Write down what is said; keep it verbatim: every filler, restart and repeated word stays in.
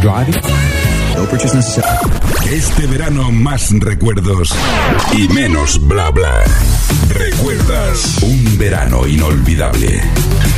driving. No purchase necessary. Este verano más recuerdos y menos bla bla. ¿Recuerdas un verano inolvidable?